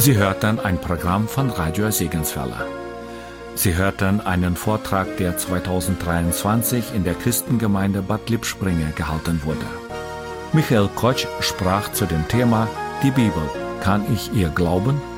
Sie hörten ein Programm von Radio Segenswelle. Sie hörten einen Vortrag, der 2023 in der Christengemeinde Bad Lippspringe gehalten wurde. Michael Kotsch sprach zu dem Thema Die Bibel, kann ich ihr glauben?